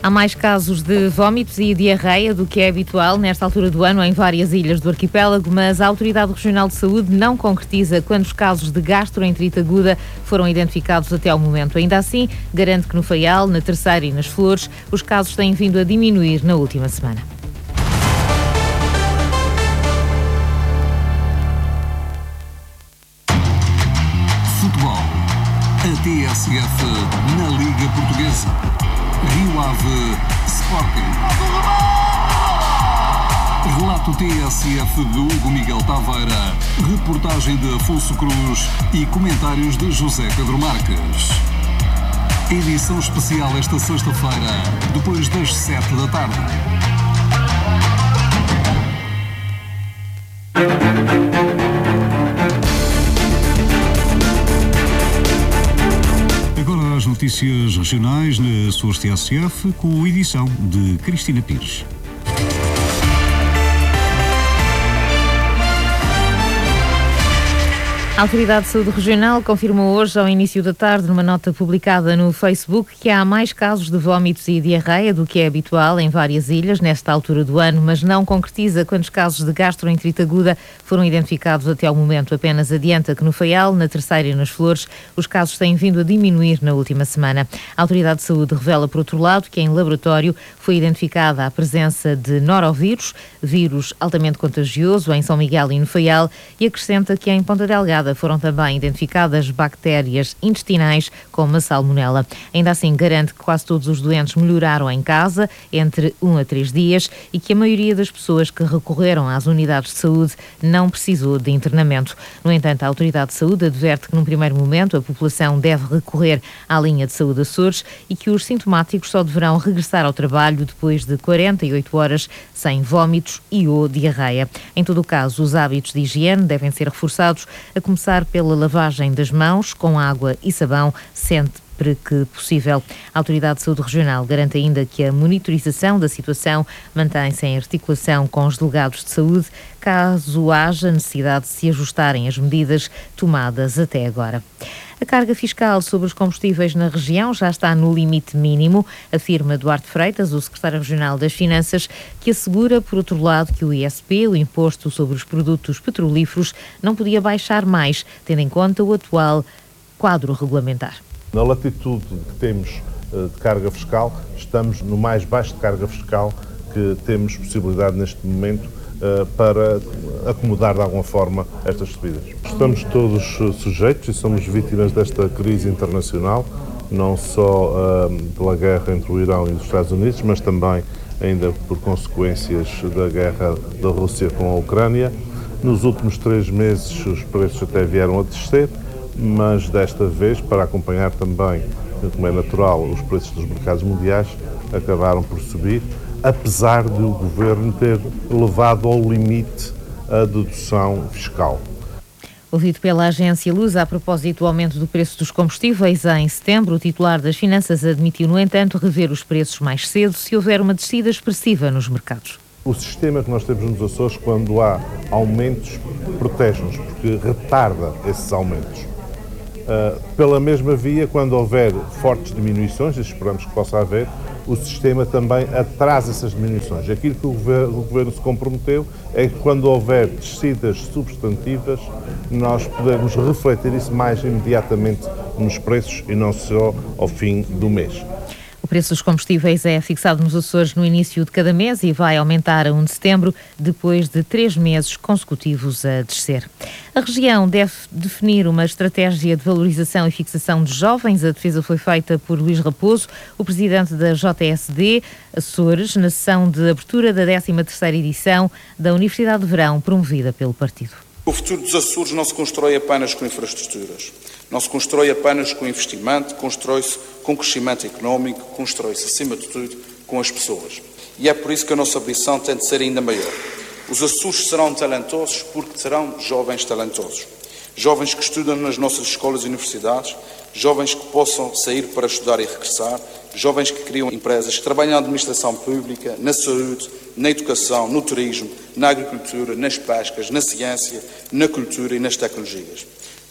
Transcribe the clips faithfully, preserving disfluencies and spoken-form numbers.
Há mais casos de vómitos e diarreia do que é habitual nesta altura do ano em várias ilhas do arquipélago, mas a Autoridade Regional de Saúde não concretiza quantos casos de gastroenterite aguda foram identificados até ao momento. Ainda assim, garante que no Faial, na Terceira e nas Flores, os casos têm vindo a diminuir na última semana. Futebol. A T S F na Liga Portuguesa. Rio Ave Sporting. Relato T S F de Hugo Miguel Taveira. Reportagem de Afonso Cruz e comentários de José Pedro Marques. Edição especial esta sexta-feira, depois das sete da tarde. Agora as notícias regionais na sua T S F, com a edição de Cristina Pires. A Autoridade de Saúde Regional confirmou hoje, ao início da tarde, numa nota publicada no Facebook, que há mais casos de vómitos e diarreia do que é habitual em várias ilhas nesta altura do ano, mas não concretiza quantos casos de gastroenterite aguda foram identificados até ao momento. Apenas adianta que no Faial, na Terceira e nas Flores, os casos têm vindo a diminuir na última semana. A Autoridade de Saúde revela, por outro lado, que em laboratório foi identificada a presença de norovírus, vírus altamente contagioso em São Miguel e no Faial, e acrescenta que em Ponta Delgada foram também identificadas bactérias intestinais como a salmonela. Ainda assim, garante que quase todos os doentes melhoraram em casa entre um a três dias e que a maioria das pessoas que recorreram às unidades de saúde não precisou de internamento. No entanto, a Autoridade de Saúde adverte que, num primeiro momento, a população deve recorrer à linha de saúde Açores e que os sintomáticos só deverão regressar ao trabalho depois de quarenta e oito horas sem vómitos e ou diarreia. Em todo o caso, os hábitos de higiene devem ser reforçados, a começar pela lavagem das mãos com água e sabão, sempre que possível. A Autoridade de Saúde Regional garante ainda que a monitorização da situação mantém-se em articulação com os delegados de saúde, caso haja necessidade de se ajustarem as medidas tomadas até agora. A carga fiscal sobre os combustíveis na região já está no limite mínimo, afirma Duarte Freitas, o secretário regional das Finanças, que assegura, por outro lado, que o I S P, o Imposto sobre os Produtos Petrolíferos, não podia baixar mais, tendo em conta o atual quadro regulamentar. Na latitude que temos de carga fiscal, estamos no mais baixo de carga fiscal que temos possibilidade neste momento para acomodar de alguma forma estas subidas. Estamos todos sujeitos e somos vítimas desta crise internacional, não só uh, pela guerra entre o Irão e os Estados Unidos, mas também ainda por consequências da guerra da Rússia com a Ucrânia. Nos últimos três meses os preços até vieram a descer, mas desta vez, para acompanhar também, como é natural, os preços dos mercados mundiais, acabaram por subir, apesar de o Governo ter levado ao limite a dedução fiscal. Ouvido pela agência Lusa a propósito do aumento do preço dos combustíveis em setembro, o titular das Finanças admitiu, no entanto, rever os preços mais cedo se houver uma descida expressiva nos mercados. O sistema que nós temos nos Açores, quando há aumentos, protege-nos, porque retarda esses aumentos. Uh, pela mesma via, quando houver fortes diminuições, e esperamos que possa haver, o sistema também atrasa essas diminuições. Aquilo que o governo, o governo se comprometeu é que quando houver descidas substantivas, nós podemos refletir isso mais imediatamente nos preços e não só ao fim do mês. O preço dos combustíveis é fixado nos Açores no início de cada mês e vai aumentar a primeiro de setembro, depois de três meses consecutivos a descer. A região deve definir uma estratégia de valorização e fixação de jovens. A defesa foi feita por Luís Raposo, o presidente da J S D Açores, na sessão de abertura da décima terceira edição da Universidade de Verão, promovida pelo partido. O futuro dos Açores não se constrói apenas com infraestruturas, não se constrói apenas com investimento, constrói-se com crescimento económico, constrói-se, acima de tudo, com as pessoas. E é por isso que a nossa ambição tem de ser ainda maior. Os Açores serão talentosos porque serão jovens talentosos. Jovens que estudam nas nossas escolas e universidades, jovens que possam sair para estudar e regressar, jovens que criam empresas, que trabalham na administração pública, na saúde, na educação, no turismo, na agricultura, nas pescas, na ciência, na cultura e nas tecnologias.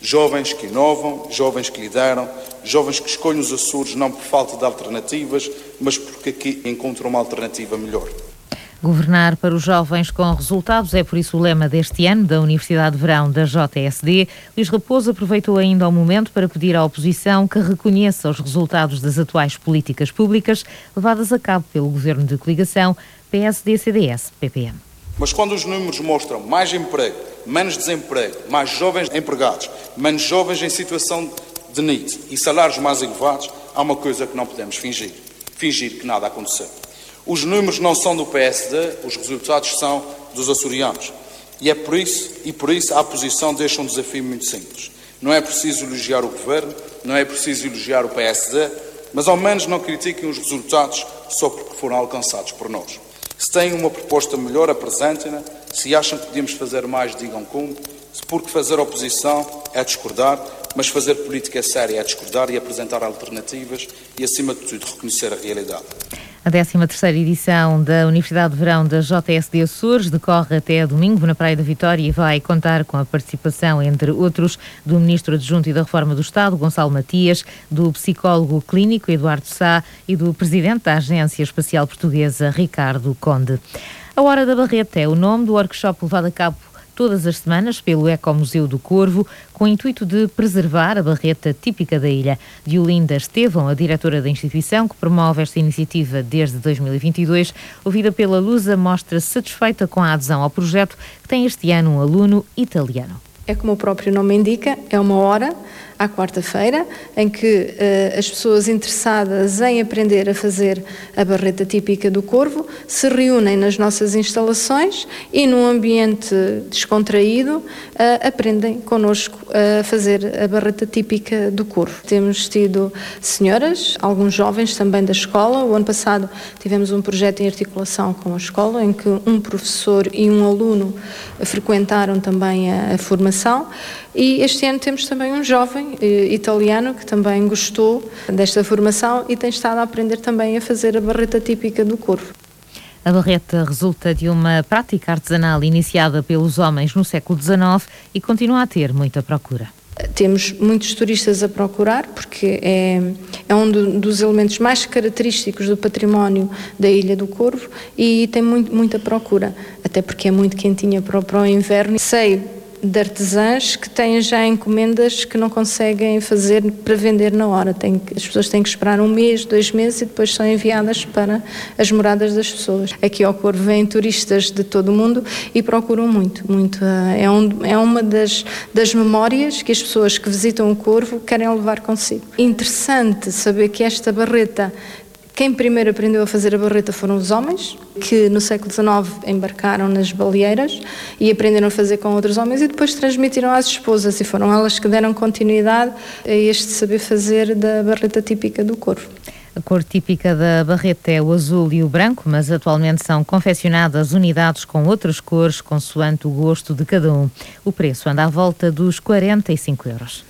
Jovens que inovam, jovens que lideram, jovens que escolhem os Açores não por falta de alternativas, mas porque aqui encontram uma alternativa melhor. Governar para os jovens com resultados é por isso o lema deste ano da Universidade de Verão da J S D. Luís Raposo aproveitou ainda o momento para pedir à oposição que reconheça os resultados das atuais políticas públicas levadas a cabo pelo governo de coligação P S D C D S P P M. Mas quando os números mostram mais emprego, menos desemprego, mais jovens empregados, menos jovens em situação de N I T e salários mais elevados, há uma coisa que não podemos fingir. Fingir que nada aconteceu. Os números não são do P S D, os resultados são dos açorianos. E é por isso, e por isso a oposição deixa um desafio muito simples. Não é preciso elogiar o Governo, não é preciso elogiar o P S D, mas ao menos não critiquem os resultados só porque foram alcançados por nós. Se têm uma proposta melhor, apresentem-na. Se acham que podíamos fazer mais, digam como. Porque fazer oposição é discordar, mas fazer política séria é discordar e apresentar alternativas e, acima de tudo, reconhecer a realidade. A décima terceira edição da Universidade de Verão da J S D Açores decorre até domingo na Praia da Vitória e vai contar com a participação, entre outros, do Ministro Adjunto e da Reforma do Estado, Gonçalo Matias, do psicólogo clínico Eduardo Sá e do Presidente da Agência Espacial Portuguesa, Ricardo Conde. A Hora da Barreta é o nome do workshop levado a cabo todas as semanas pelo Ecomuseu do Corvo, com o intuito de preservar a barreta típica da ilha. Diolinda Estevão, a diretora da instituição, que promove esta iniciativa desde dois mil e vinte e dois, ouvida pela Lusa, mostra-se satisfeita com a adesão ao projeto, que tem este ano um aluno italiano. É como o próprio nome indica, é uma hora, à quarta-feira, em que uh, as pessoas interessadas em aprender a fazer a barreta típica do Corvo se reúnem nas nossas instalações e, num ambiente descontraído, uh, aprendem connosco a fazer a barreta típica do Corvo. Temos tido senhoras, alguns jovens também da escola. O ano passado tivemos um projeto em articulação com a escola, em que um professor e um aluno frequentaram também a, a formação. E este ano temos também um jovem eh, italiano que também gostou desta formação e tem estado a aprender também a fazer a barreta típica do Corvo. A barreta resulta de uma prática artesanal iniciada pelos homens no século dezenove e continua a ter muita procura. Temos muitos turistas a procurar porque é, é um do, dos elementos mais característicos do património da Ilha do Corvo e tem muito, muita procura, até porque é muito quentinha para, para o inverno. Sei de artesãs que têm já encomendas que não conseguem fazer para vender na hora. Tem, as pessoas têm que esperar um mês, dois meses e depois são enviadas para as moradas das pessoas. Aqui ao Corvo vêm turistas de todo o mundo e procuram muito, muito. É, um, é uma das, das memórias que as pessoas que visitam o Corvo querem levar consigo. Interessante saber que esta barreta, quem primeiro aprendeu a fazer a barreta foram os homens, que no século dezenove embarcaram nas baleeiras e aprenderam a fazer com outros homens e depois transmitiram às esposas e foram elas que deram continuidade a este saber fazer da barreta típica do Corvo. A cor típica da barreta é o azul e o branco, mas atualmente são confeccionadas unidades com outras cores, consoante o gosto de cada um. O preço anda à volta dos quarenta e cinco euros.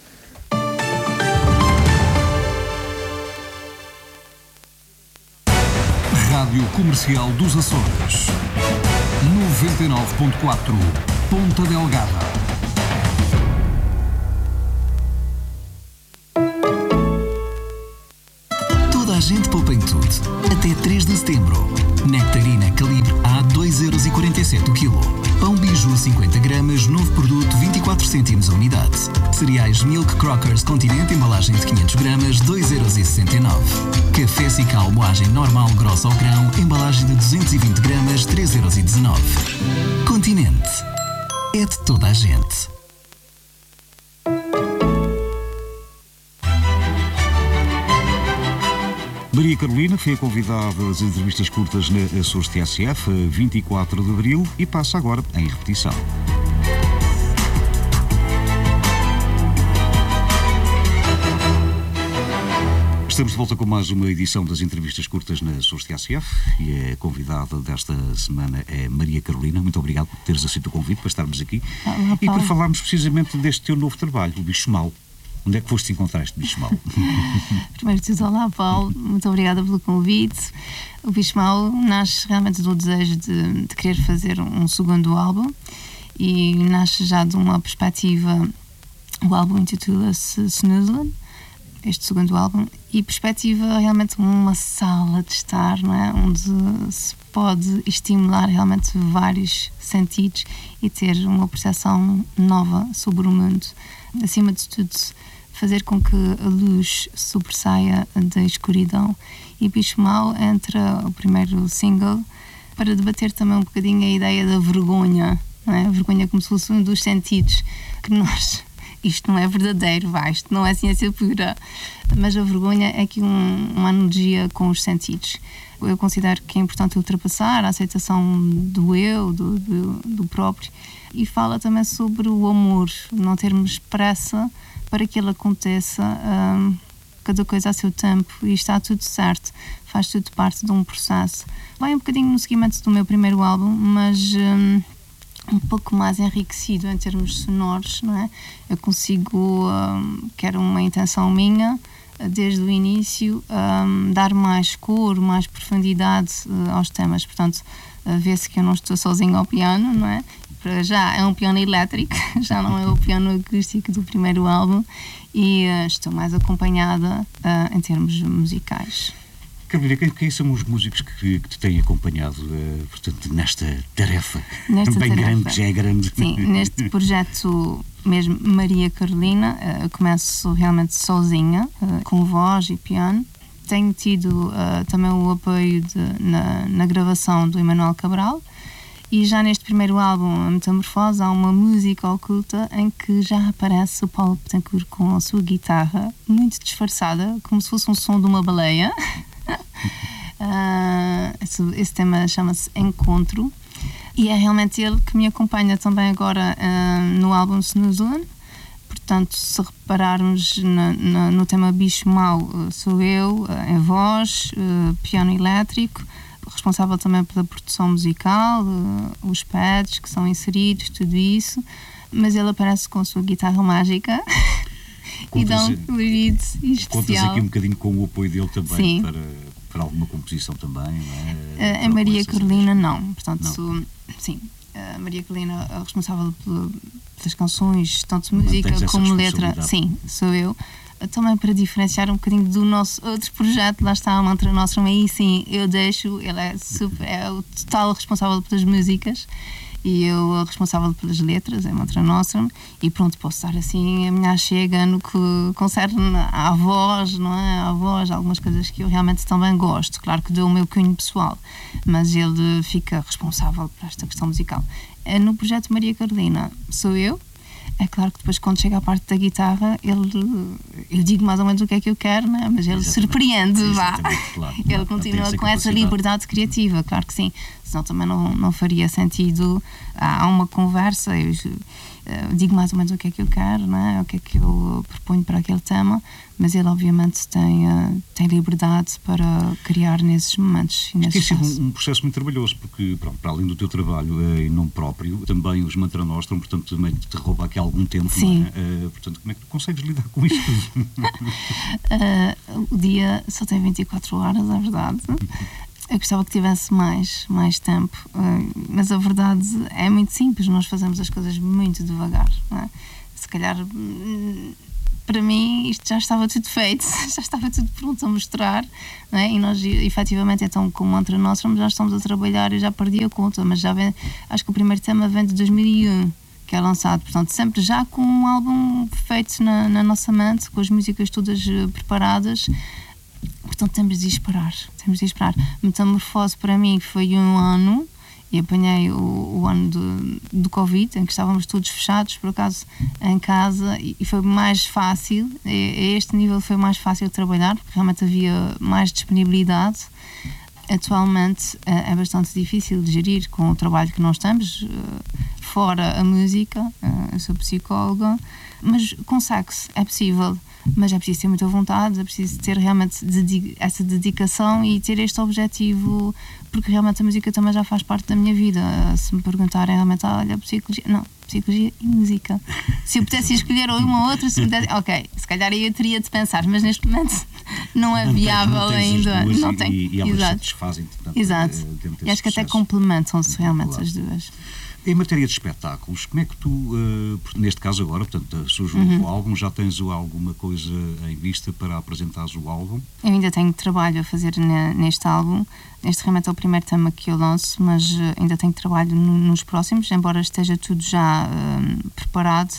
Rádio Comercial dos Açores, noventa e nove ponto quatro, Ponta Delgada. Toda a gente poupa em tudo, até três de setembro. Nectarina Calibre A, dois euros e quarenta e sete o quilo. Pão Biju cinquenta gramas, novo produto, vinte e quatro cêntimos a unidade. Cereais Milk Crockers Continente, embalagem de quinhentos gramas, dois euros e sessenta e nove. Café Cical moagem normal, grossa ao grão, embalagem de duzentos e vinte gramas, três euros e dezanove. Continente. É de toda a gente. Maria Carolina foi a convidada das entrevistas curtas na Açores T S F, vinte e quatro de abril, e passa agora em repetição. Estamos de volta com mais uma edição das entrevistas curtas na Açores T S F e a convidada desta semana é Maria Carolina. Muito obrigado por teres aceito o convite para estarmos aqui. Olá, e para falarmos precisamente deste teu novo trabalho, o Bicho Mau. Onde é que foste encontrar este Bicho Mau? Primeiro de tudo, olá Paulo, muito obrigada pelo convite. O Bicho Mau nasce realmente do desejo de, de querer fazer um segundo álbum e nasce já de uma perspectiva O álbum intitula-se Snoozland, este segundo álbum, e perspectiva realmente uma sala de estar, não é? Onde se pode estimular realmente vários sentidos e ter uma percepção nova sobre o mundo. Acima de tudo, fazer com que a luz sobressaia da escuridão. E Bicho Mau entra o primeiro single para debater também um bocadinho a ideia da vergonha, não é? A vergonha como se fosse um dos sentidos que nós... Isto não é verdadeiro, vai, isto não é ciência pura, mas a vergonha é aqui um, uma analogia com os sentidos. Eu considero que é importante ultrapassar a aceitação do eu, do, do, do próprio, e fala também sobre o amor, não termos pressa para que ele aconteça, hum, cada coisa a seu tempo, e está tudo certo, faz tudo parte de um processo. Vai um bocadinho no seguimento do meu primeiro álbum, mas... Hum, um pouco mais enriquecido em termos sonoros, não é? Eu consigo, um, que era uma intenção minha, desde o início, um, dar mais cor, mais profundidade uh, aos temas. Portanto, uh, vê-se que eu não estou sozinha ao piano, não é? Para já é um piano elétrico, já não é o piano acústico do primeiro álbum, e uh, estou mais acompanhada uh, em termos musicais. Carolina, quem, quem são os músicos que, que te têm acompanhado, uh, portanto, nesta tarefa? Nesta Bem tarefa. grande, já é grande. Sim, neste projeto mesmo, Maria Carolina, uh, começo realmente sozinha, uh, com voz e piano. Tenho tido uh, também o apoio de, na, na gravação do Emanuel Cabral, e já neste primeiro álbum, A Metamorfose, há uma música oculta em que já aparece o Paulo Betancourt com a sua guitarra, muito disfarçada, como se fosse um som de uma baleia. Uh, esse, esse tema chama-se Encontro, e é realmente ele que me acompanha também agora uh, no álbum Snoozland. Portanto, se repararmos na, na, no tema Bicho Mau, uh, sou eu, uh, em voz, uh, piano elétrico, responsável também pela produção musical, uh, os pads que são inseridos, tudo isso, mas ele aparece com a sua guitarra mágica. E dá um colorido especial. Contas aqui um bocadinho com o apoio dele também. Sim. para, para alguma composição também, não é? Uh, a Maria Carolina não, portanto, não. Sou, sim, a Maria Carolina é responsável pelas canções, tanto música como letra, sim, sou eu. Também para diferenciar um bocadinho do nosso outro projeto, lá está a Mantra Nostrum, aí sim eu deixo, ele é, super, é o total responsável pelas músicas, e eu a responsável pelas letras, é Mantra Nostrum, e pronto, posso dar assim a minha chega no que concerne à voz, não é? À voz, algumas coisas que eu realmente também gosto, claro que dou o meu cunho pessoal, mas ele fica responsável por esta questão musical. No projeto Maria Carolina sou eu. É claro que depois, quando chega à parte da guitarra, ele, eu digo mais ou menos o que é que eu quero, né? Mas ele Exatamente. surpreende, vá. Claro, ele claro, continua essa com essa liberdade criativa, claro que sim. Senão também não, não faria sentido. Há uma conversa, eu, eu digo mais ou menos o que é que eu quero, né? O que é que eu proponho para aquele tema, mas ele obviamente tem, uh, tem liberdade para criar nesses momentos. E nesses tem sido um, um processo muito trabalhoso, porque pronto, para além do teu trabalho uh, em nome próprio, também os Mantra Nostrum, portanto, também te rouba aqui algum tempo. Sim. Uh, portanto, como é que tu consegues lidar com isto tudo? uh, o dia só tem vinte e quatro horas, é verdade. Eu gostava que tivesse mais, mais tempo, uh, mas a verdade é muito simples, nós fazemos as coisas muito devagar, não é? Se calhar, para mim, isto já estava tudo feito, já estava tudo pronto a mostrar, não é? E nós, efetivamente, então, como Mantra Nostrum, já estamos a trabalhar, eu já perdi a conta, mas já vem, acho que o primeiro tema vem de dois mil e um, que é lançado, portanto, sempre já com um álbum feito na, na nossa mente, com as músicas todas uh, preparadas. Portanto, temos de esperar, temos de esperar. Metamorfose para mim foi um ano, e apanhei o, o ano do, do Covid, em que estávamos todos fechados, por acaso, em casa, e, e foi mais fácil, a, a este nível foi mais fácil de trabalhar, porque realmente havia mais disponibilidade. Atualmente é bastante difícil de gerir com o trabalho que nós temos, fora a música, eu sou psicóloga, mas consegue-se, é possível. Mas é preciso ter muita vontade, é preciso ter realmente dedi- essa dedicação e ter este objetivo, porque realmente a música também já faz parte da minha vida. Se me perguntarem realmente, ah, olha, psicologia, não, psicologia e música. Se eu pudesse escolher uma ou outra, se me desse, ok, se calhar eu teria de pensar, mas neste momento não é não viável tens, não ainda. Não e, tem. E, e elas Exato. satisfazem, portanto, Exato. Dentro e acho que até processo. complementam-se realmente Claro. as duas. Em matéria de espetáculos, como é que tu, uh, neste caso agora, portanto, surge um novo álbum, já tens alguma coisa em vista para apresentares o álbum? Eu ainda tenho trabalho a fazer ne, neste álbum. Este realmente é o primeiro tema que eu lanço, mas uh, ainda tenho trabalho no, nos próximos, embora esteja tudo já uh, preparado.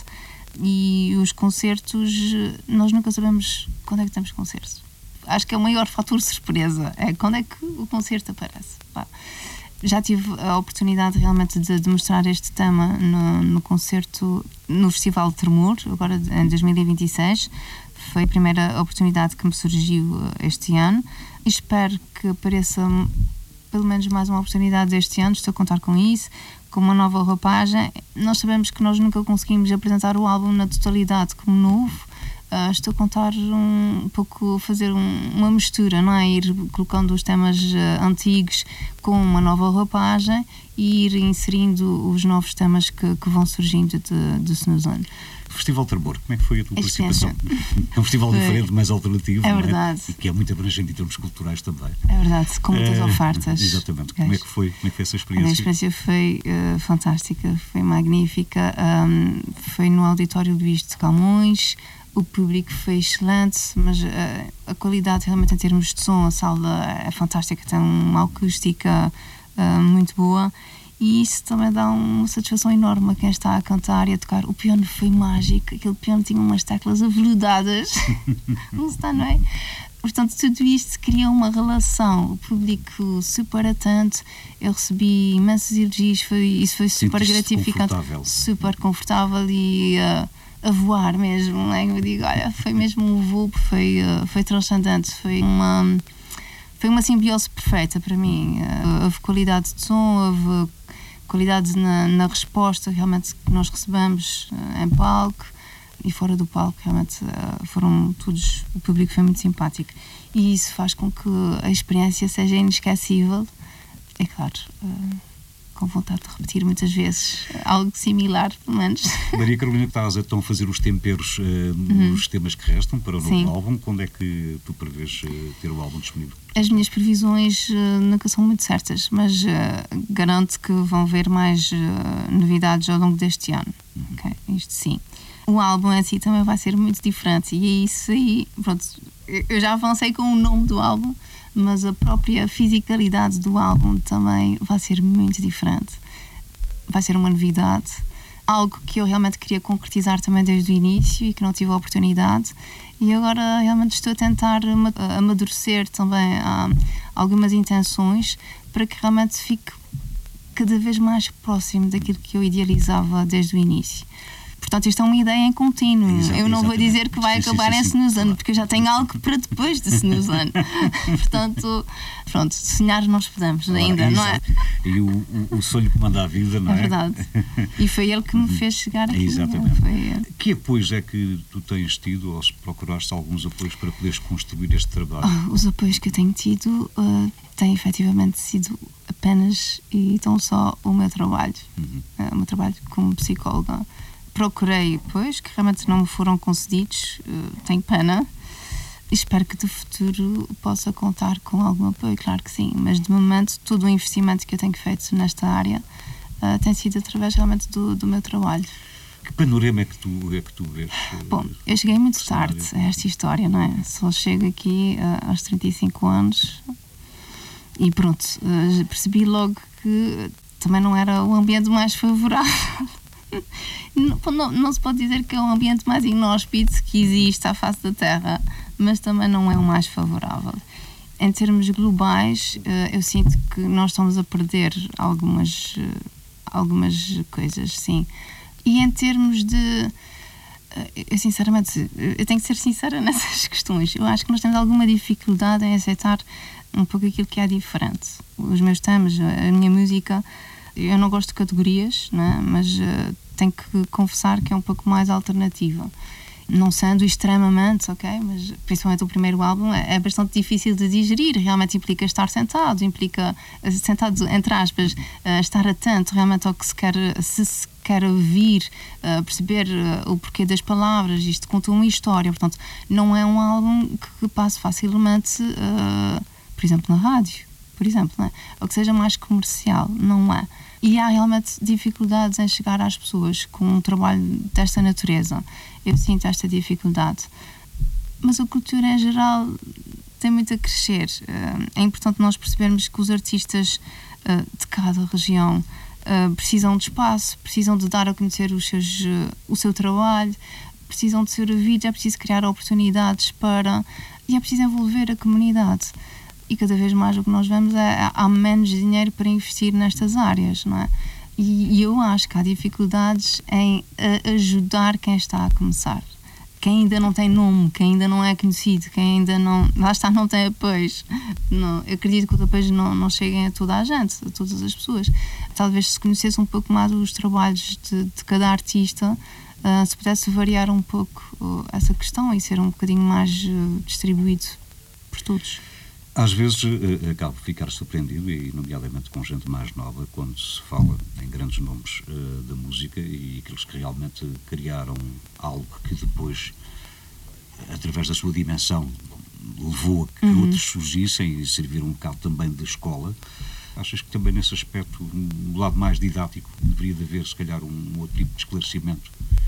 E os concertos, nós nunca sabemos quando é que temos concertos. Acho que é o maior fator surpresa, é quando é que o concerto aparece. Pá. Já tive a oportunidade realmente de, de mostrar este tema no, no concerto no Festival de Tremor, agora em dois mil e vinte e seis. Foi a primeira oportunidade que me surgiu este ano. E espero que apareça pelo menos mais uma oportunidade este ano. Estou a contar com isso, com uma nova roupagem. Nós sabemos que nós nunca conseguimos apresentar o álbum na totalidade como novo. Uh, estou a contar um, um pouco, fazer um, uma mistura, não é? Ir colocando os temas uh, antigos com uma nova roupagem e ir inserindo os novos temas que, que vão surgindo de, de Snooze. Festival Tremor, como é que foi a tua participação? É um festival diferente, mais alternativo, é verdade. É? E que é muito abrangente em termos culturais também. É verdade, com muitas é, ofertas. Exatamente. Como é que foi, como é que foi essa experiência? A experiência foi uh, fantástica, foi magnífica. Um, foi no auditório Luís de Camões. O público foi excelente, mas uh, a qualidade realmente em termos de som, a sala é fantástica, tem uma acústica uh, muito boa, e isso também dá uma satisfação enorme a quem está a cantar e a tocar. O piano foi mágico, aquele piano tinha umas teclas aveludadas, não está, não é? Portanto, tudo isto cria uma relação, o público super atento, eu recebi imensos elogios, foi, isso foi super gratificante, confortável. super confortável e... Uh, a voar mesmo, não é? Eu digo, olha, foi mesmo um voo, foi, foi transcendente, foi uma, foi uma simbiose perfeita para mim. Houve qualidade de som, houve qualidade na, na resposta realmente que nós recebemos em palco e fora do palco, realmente foram todos, o público foi muito simpático e isso faz com que a experiência seja inesquecível. É claro, com vontade de repetir muitas vezes algo similar, pelo menos. Maria Carolina, que estás então a fazer os temperos uh, uhum. nos temas que restam para o novo Sim. álbum. Quando é que tu prevês uh, ter o álbum disponível? As minhas previsões uh, nunca são muito certas, mas uh, garanto que vão haver mais uh, novidades ao longo deste ano. Uhum. Okay? Isto sim. O álbum em si também vai ser muito diferente e é isso aí, pronto, eu já avancei com o nome do álbum, mas a própria fisicalidade do álbum também vai ser muito diferente. Vai ser uma novidade, algo que eu realmente queria concretizar também desde o início e que não tive a oportunidade, e agora realmente estou a tentar amadurecer também ah, algumas intenções para que realmente fique cada vez mais próximo daquilo que eu idealizava desde o início. Portanto, isto é uma ideia em contínuo. Exato, eu não exatamente. vou dizer que vai sim, acabar sim, em sim, Snooze, claro. porque eu já tenho algo para depois de Snooze. Portanto, pronto, sonhar nós podemos Claro, ainda, não é? E o, o, o sonho que manda a vida, não é? É verdade. E foi ele que me fez chegar aqui. Exatamente. Foi... Que apoios é que tu tens tido, ou se procuraste alguns apoios para poderes construir este trabalho? Oh, os apoios que eu tenho tido uh, têm efetivamente sido apenas e tão só o meu trabalho. Uhum. Uh, o meu trabalho como psicóloga. Procurei, pois, que realmente não me foram concedidos, uh, tenho pena. Espero que do futuro possa contar com algum apoio, claro que sim, mas de momento todo o investimento que eu tenho feito nesta área uh, tem sido através realmente do, do meu trabalho. Que panorama é que tu, é que tu vês? Uh, Bom, eu cheguei muito tarde a esta história, não é? Só chego aqui uh, aos trinta e cinco anos e pronto, uh, percebi logo que também não era o ambiente mais favorável. Não, não, não se pode dizer que é o ambiente mais inóspito que existe à face da Terra, mas também não é o mais favorável. Em termos globais, eu sinto que nós estamos a perder algumas, algumas coisas, sim. E em termos de... Eu sinceramente, eu tenho que ser sincera nessas questões. Eu acho que nós temos alguma dificuldade em aceitar um pouco aquilo que é diferente. Os meus temas, a minha música... Eu não gosto de categorias, não é? Mas uh, tenho que confessar que é um pouco mais alternativa. Não sendo extremamente, ok? Mas principalmente o primeiro álbum é, é bastante difícil de digerir. Realmente implica estar sentado, implica, sentado entre aspas, uh, estar atento realmente ao que se quer, se se quer ouvir, uh, perceber uh, o porquê das palavras. Isto conta uma história, portanto, não é um álbum que, que passe facilmente, uh, por exemplo, na rádio. Por exemplo, não é? Ou que seja mais comercial, não é. e há realmente dificuldades em chegar às pessoas com um trabalho desta natureza. Eu sinto esta dificuldade. Mas a cultura em geral tem muito a crescer. É importante nós percebermos que os artistas de cada região precisam de espaço, precisam de dar a conhecer os seus, o seu trabalho, precisam de ser ouvidos, é preciso criar oportunidades para... e é preciso envolver a comunidade. E cada vez mais o que nós vemos é há menos dinheiro para investir nestas áreas, não é? E, e eu acho que há dificuldades em ajudar quem está a começar. Quem ainda não tem nome, quem ainda não é conhecido, quem ainda não... lá está, não tem apoios. Não, eu acredito que os apoios não, não cheguem a toda a gente, a todas as pessoas. Talvez se conhecesse um pouco mais os trabalhos de, de cada artista, uh, se pudesse variar um pouco uh, essa questão e ser um bocadinho mais uh, distribuído por todos. Às vezes uh, acabo de ficar surpreendido, e nomeadamente com gente mais nova, quando se fala em grandes nomes uh, da música e aqueles que realmente criaram algo que depois, através da sua dimensão, levou a que uhum. outros surgissem e serviram um bocado também de escola. Achas que também nesse aspecto, no lado mais didático, deveria de haver se calhar um outro tipo de esclarecimento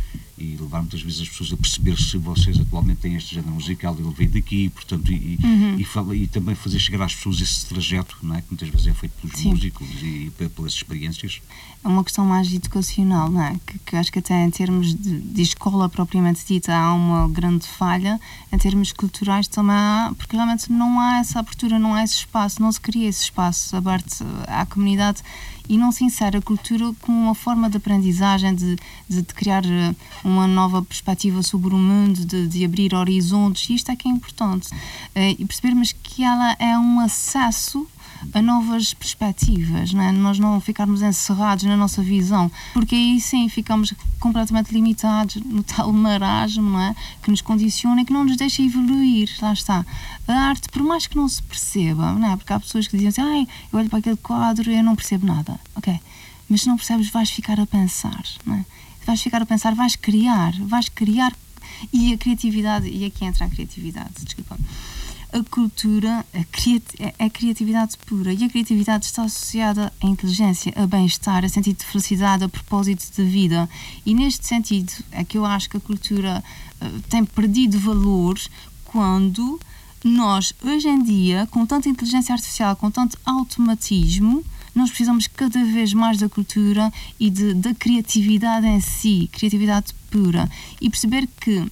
e levar muitas vezes as pessoas a perceber se vocês atualmente têm este género musical, ele veio daqui, portanto, e, uhum. e, fala, e também fazer chegar às pessoas esse trajeto, não é? Que muitas vezes é feito pelos Sim. músicos e pelas experiências. É uma questão mais educacional, não é? Que, que acho que até em termos de, de escola propriamente dita há uma grande falha, em termos culturais também há, porque realmente não há essa abertura, não há esse espaço, não se cria esse espaço aberto à comunidade e não se insere a cultura como uma forma de aprendizagem, de, de, de criar uma nova perspectiva sobre o mundo, de, de abrir horizontes, e isto é que é importante. E percebermos que ela é um acesso a novas perspectivas, não é? Nós não ficarmos encerrados na nossa visão, porque aí sim ficamos completamente limitados no tal marasmo, não é? Que nos condiciona e que não nos deixa evoluir. Lá está. A arte, por mais que não se perceba, não é? Porque há pessoas que dizem assim, ai, eu olho para aquele quadro e eu não percebo nada. Ok, mas se não percebes, vais ficar a pensar, não é? Vais ficar a pensar, vais criar, vais criar, e a criatividade, e aqui entra a criatividade, desculpa. A cultura a criati- é criatividade pura, e a criatividade está associada à inteligência, a bem-estar, a sentido de felicidade, a propósito de vida. E neste sentido é que eu acho que a cultura uh, tem perdido valor quando nós, hoje em dia, com tanta inteligência artificial, com tanto automatismo, nós precisamos cada vez mais da cultura e de, da criatividade em si, criatividade pura. E perceber que,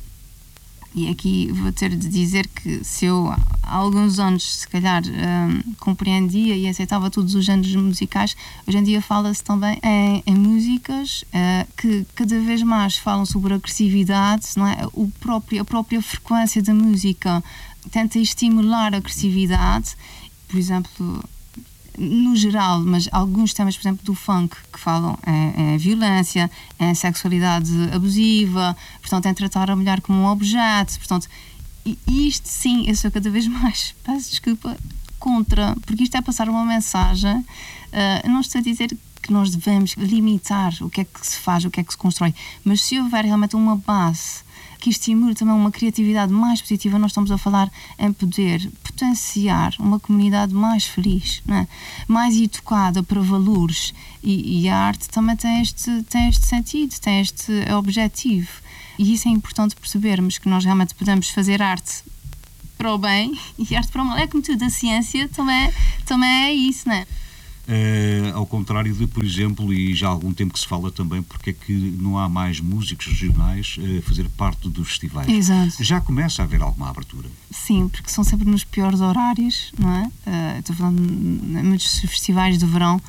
e aqui vou ter de dizer que se eu há alguns anos se calhar um, compreendia e aceitava todos os géneros musicais, hoje em dia fala-se também em, em músicas uh, que cada vez mais falam sobre a agressividade, não é? O próprio, a própria frequência da música tenta estimular a agressividade, por exemplo, no geral, mas alguns temas, por exemplo, do funk, que falam em, em violência, em sexualidade abusiva, portanto, em tratar a mulher como um objeto, portanto, e isto sim, eu sou cada vez mais, peço desculpa, contra, porque isto é passar uma mensagem, uh, não estou a dizer que nós devemos limitar o que é que se faz, o que é que se constrói, mas se houver realmente uma base que estimule também uma criatividade mais positiva, nós estamos a falar em poder potenciar uma comunidade mais feliz, não é? Mais educada para valores, e, e a arte também tem este, tem este sentido, tem este objetivo, e isso é importante percebermos, que nós realmente podemos fazer arte para o bem e arte para o mal. É como tudo, a ciência também, também é isso, não é? Uh, ao contrário de, por exemplo, e já há algum tempo que se fala também, porque é que não há mais músicos regionais a uh, fazer parte dos festivais. Exato. Já começa a haver alguma abertura? Sim, porque são sempre nos piores horários, não é? Uh, estou falando de muitos festivais de verão,